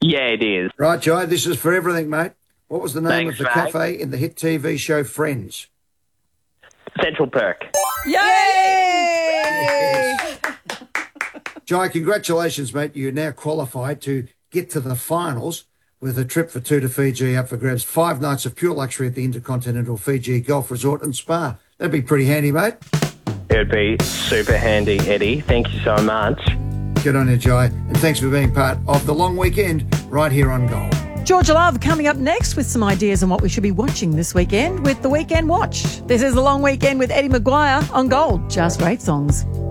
Yeah, it is. Right, Jai, this is for everything, mate. What was the name of the mate. cafe in the hit TV show Friends? Central Perk. Yay! Jai, congratulations, mate. You're now qualified to get to the finals with a trip for two to Fiji up for grabs. 5 nights of pure luxury at the Intercontinental Fiji Golf Resort and Spa. That'd be pretty handy, mate. It would be super handy, Eddie. Thank you so much. Good on you, Jai. And thanks for being part of the long weekend right here on Gold. Georgia Love coming up next with some ideas on what we should be watching this weekend with The Weekend Watch. This is The Long Weekend with Eddie McGuire on Gold. Just great songs.